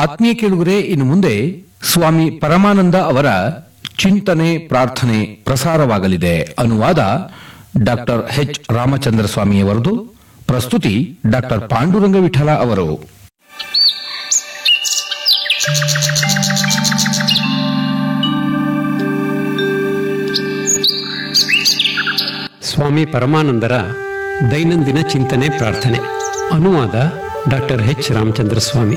ಆತ್ಮೀಯ ಕೇಳುಗರೆ, ಇನ್ನು ಮುಂದೆ ಸ್ವಾಮಿ ಪರಮಾನಂದ ಅವರ ಚಿಂತನೆ ಪ್ರಾರ್ಥನೆ ಪ್ರಸಾರವಾಗಲಿದೆ. ಅನುವಾದ ಡಾಕ್ಟರ್ ಎಚ್ ರಾಮಚಂದ್ರ ಸ್ವಾಮಿಯವರದು. ಪ್ರಸ್ತುತಿ ಡಾಕ್ಟರ್ ಪಾಂಡುರಂಗ ವಿಠಲ ಅವರು. ಸ್ವಾಮಿ ಪರಮಾನಂದರ ದೈನಂದಿನ ಚಿಂತನೆ ಪ್ರಾರ್ಥನೆ. ಅನುವಾದ ಡಾಕ್ಟರ್ ಎಚ್ ರಾಮಚಂದ್ರ ಸ್ವಾಮಿ.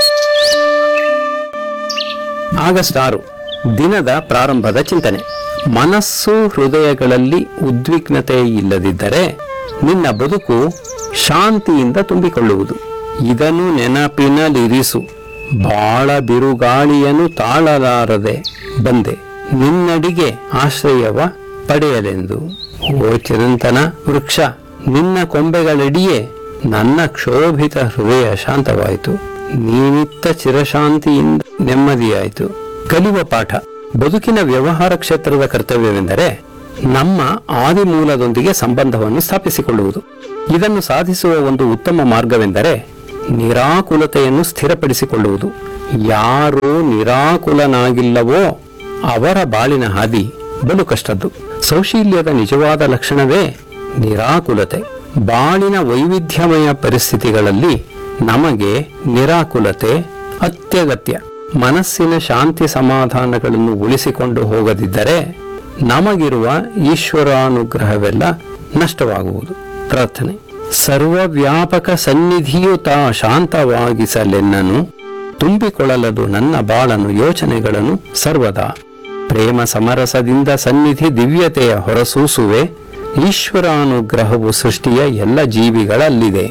ಆಗಸ್ಟ್ 6 ದಿನದ ಪ್ರಾರಂಭದ ಚಿಂತನೆ. ಮನಸ್ಸು ಹೃದಯಗಳಲ್ಲಿ ಉದ್ವಿಗ್ನತೆ ಇಲ್ಲದಿದ್ದರೆ ನಿನ್ನ ಬದುಕು ಶಾಂತಿಯಿಂದ ತುಂಬಿಕೊಳ್ಳುವುದು. ಇದನ್ನು ನೆನಪಿನಲ್ಲಿರಿಸು. ಬಾಳ ಬಿರುಗಾಳಿಯನ್ನು ತಾಳಲಾರದೆ ಬಂದೆ ನಿನ್ನಡಿಗೆ ಆಶ್ರಯವ ಪಡೆಯಲೆಂದು. ಓ ಚಿರಂತನ ವೃಕ್ಷ, ನಿನ್ನ ಕೊಂಬೆಗಳಡಿಯೇ ನನ್ನ ಕ್ಷೋಭಿತ ಹೃದಯ ಶಾಂತವಾಯಿತು. ನೀನಿತ್ತ ಚಿರಶಾಂತಿಯಿಂದ ನೆಮ್ಮದಿಯಾಯಿತು. ಕಲಿಯುವ ಪಾಠ. ಬದುಕಿನ ವ್ಯವಹಾರ ಕ್ಷೇತ್ರದ ಕರ್ತವ್ಯವೆಂದರೆ ನಮ್ಮ ಆದಿಮೂಲದೊಂದಿಗೆ ಸಂಬಂಧವನ್ನು ಸ್ಥಾಪಿಸಿಕೊಳ್ಳುವುದು. ಇದನ್ನು ಸಾಧಿಸುವ ಒಂದು ಉತ್ತಮ ಮಾರ್ಗವೆಂದರೆ ನಿರಾಕುಲತೆಯನ್ನು ಸ್ಥಿರಪಡಿಸಿಕೊಳ್ಳುವುದು. ಯಾರು ನಿರಾಕುಲನಾಗಿಲ್ಲವೋ ಅವರ ಬಾಳಿನ ಹಾದಿ ಬಲು ಕಷ್ಟದ್ದು. ಸೌಶೀಲ್ಯದ ನಿಜವಾದ ಲಕ್ಷಣವೇ ನಿರಾಕುಲತೆ. ಬಾಳಿನ ವೈವಿಧ್ಯಮಯ ಪರಿಸ್ಥಿತಿಗಳಲ್ಲಿ ನಮಗೆ ನಿರಾಕುಲತೆ ಅತ್ಯಗತ್ಯ. ಮನಸ್ಸಿನ ಶಾಂತಿ ಸಮಾಧಾನಗಳನ್ನು ಉಳಿಸಿಕೊಂಡು ಹೋಗದಿದ್ದರೆ ನಮಗಿರುವ ಈಶ್ವರಾನುಗ್ರಹವೆಲ್ಲ ನಷ್ಟವಾಗುವುದು. ಪ್ರಾರ್ಥನೆ. ಸರ್ವವ್ಯಾಪಕ ಸನ್ನಿಧಿಯು ತಾ ಶಾಂತವಾಗಿಸಲೆನ್ನನು. ತುಂಬಿಕೊಳ್ಳಲದು ನನ್ನ ಬಾಳನು ಯೋಚನೆಗಳನ್ನು ಸರ್ವದಾ. ಪ್ರೇಮ ಸಮರಸದಿಂದ ಸನ್ನಿಧಿ ದಿವ್ಯತೆಯ ಹೊರಸೂಸುವೆ. ಈಶ್ವರಾನುಗ್ರಹವು ಸೃಷ್ಟಿಯ ಎಲ್ಲ ಜೀವಿಗಳಲ್ಲಿದೆ.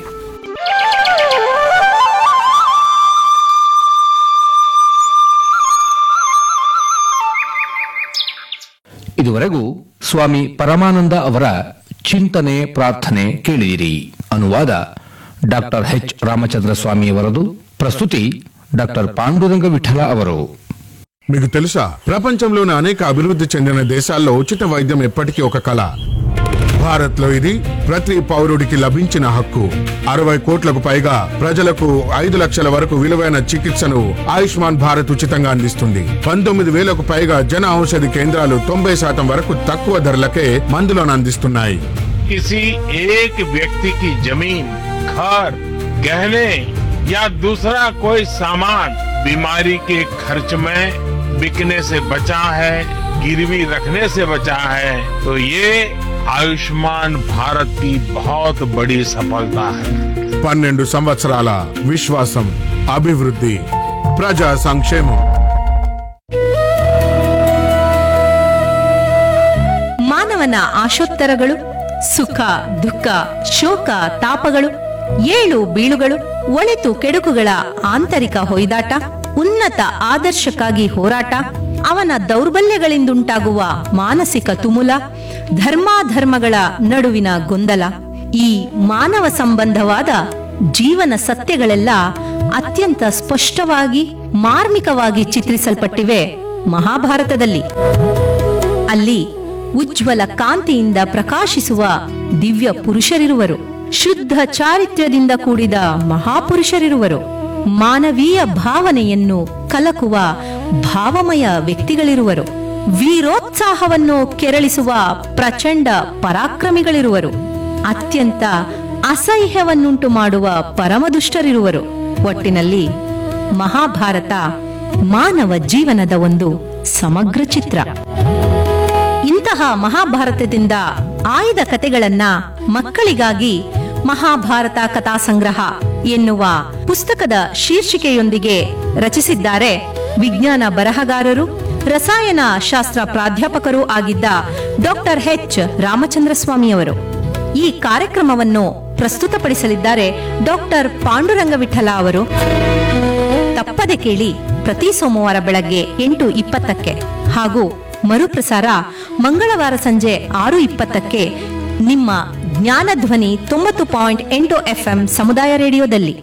ಇದುವರೆಗೂ ಸ್ವಾಮಿ ಪರಮಾನಂದ ಅವರ ಚಿಂತನೆ ಪ್ರಾರ್ಥನೆ ಕೇಳಿದಿರಿ. ಅನುವಾದ doctor H Ramachandra ಸ್ವಾಮಿಯವರದು. ప్రస్తుతి doctor Panduranga Vitthala hour. మీకు తెలుసా, ప్రపంచంలోని అనేక అభివృద్ధి చెందిన దేశాల్లో ఉచిత వైద్యం ఎప్పటికీ ఒక కళ. భారత్ లో ఇది ప్రతి పౌరుడికి లభించిన హక్కు. 60 కోట్లకు పైగా ప్రజలకు 5 లక్షల వరకు విలువైన చికిత్సను ఆయుష్మాన్ భారత్ ఉచితంగా అందిస్తుంది. 19,000కు పైగా జన ఔషధి కేంద్రాలు 90% వరకు తక్కువ ధరలకే మందులను అందిస్తున్నాయి. किसी एक व्यक्ति की जमीन, घर, गहने या दूसरा कोई सामान बीमारी के खर्च में बिकने से बचा है, गिरवी रखने से बचा है, तो ये आयुष्मान भारत की बहुत बड़ी सफलता है. 12 సంవత్సరాల విశ్వాసం, అభివృద్ధి, ప్రజా సంక్షేమం. ಮಾನವನ ಆಶೋತ್ತರಗಳು, ಸುಖ ದುಃಖ ಶೋಕ ತಾಪಗಳು, ಏಳು ಬೀಳುಗಳು, ಒಳಿತು ಕೆಡುಕುಗಳ ಆಂತರಿಕ ಹೊಯ್ದಾಟ, ಉನ್ನತ ಆದರ್ಶಕ್ಕಾಗಿ ಹೋರಾಟ, ಅವನ ದೌರ್ಬಲ್ಯಗಳಿಂದುಂಟಾಗುವ ಮಾನಸಿಕ ತುಮುಲ, ಧರ್ಮಾಧರ್ಮಗಳ ನಡುವಿನ ಗೊಂದಲ, ಈ ಮಾನವ ಸಂಬಂಧವಾದ ಜೀವನ ಸತ್ಯಗಳೆಲ್ಲ ಅತ್ಯಂತ ಸ್ಪಷ್ಟವಾಗಿ ಮಾರ್ಮಿಕವಾಗಿ ಚಿತ್ರಿಸಲ್ಪಟ್ಟಿವೆ ಮಹಾಭಾರತದಲ್ಲಿ. ಅಲ್ಲಿ ಉಜ್ವಲ ಕಾಂತಿಯಿಂದ ಪ್ರಕಾಶಿಸುವ ದಿವ್ಯ ಪುರುಷರಿರುವರು, ಶುದ್ಧ ಚಾರಿತ್ರ್ಯದಿಂದ ಕೂಡಿದ ಮಹಾಪುರುಷರಿರುವರು, ಮಾನವೀಯ ಭಾವನೆಯನ್ನು ಕಲಕುವ ಭಾವಮಯ ವ್ಯಕ್ತಿಗಳಿರುವರು, ವೀರೋತ್ಸಾಹವನ್ನು ಕೆರಳಿಸುವ ಪ್ರಚಂಡ ಪರಾಕ್ರಮಿಗಳಿರುವರು, ಅತ್ಯಂತ ಅಸಹ್ಯವನ್ನುಂಟು ಮಾಡುವ ಪರಮದುಷ್ಟರಿರುವರು. ಒಟ್ಟಿನಲ್ಲಿ ಮಹಾಭಾರತ ಮಾನವ ಜೀವನದ ಒಂದು ಸಮಗ್ರ ಚಿತ್ರ. ಇಂತಹ ಮಹಾಭಾರತದಿಂದ ಆಯ್ದ ಕಥೆಗಳನ್ನ ಮಕ್ಕಳಿಗಾಗಿ ಮಹಾಭಾರತ ಕಥಾ ಸಂಗ್ರಹ ಎನ್ನುವ ಪುಸ್ತಕದ ಶೀರ್ಷಿಕೆಯೊಂದಿಗೆ ರಚಿಸಿದ್ದಾರೆ ವಿಜ್ಞಾನ ಬರಹಗಾರರು, ರಸಾಯನ ಶಾಸ್ತ್ರ ಪ್ರಾಧ್ಯಾಪಕರೂ ಆಗಿದ್ದ ಡಾಕ್ಟರ್ ಎಚ್ ರಾಮಚಂದ್ರ ಸ್ವಾಮಿಯವರು. ಈ ಕಾರ್ಯಕ್ರಮವನ್ನು ಪ್ರಸ್ತುತಪಡಿಸಲಿದ್ದಾರೆ ಡಾಕ್ಟರ್ ಪಾಂಡುರಂಗ ವಿಠಲ ಅವರು. ತಪ್ಪದೆ ಕೇಳಿ, ಪ್ರತಿ ಸೋಮವಾರ ಬೆಳಗ್ಗೆ 8:20 ಹಾಗೂ ಮರುಪ್ರಸಾರ ಮಂಗಳವಾರ ಸಂಜೆ 6:20 ನಿಮ್ಮ ಜ್ಞಾನಧ್ವನಿ 90.8 FM ಸಮುದಾಯ ರೇಡಿಯೋದಲ್ಲಿ.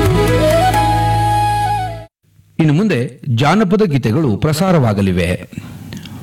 ಇನ್ನು ಮುಂದೆ ಜಾನಪದ ಗೀತೆಗಳು ಪ್ರಸಾರವಾಗಲಿವೆ.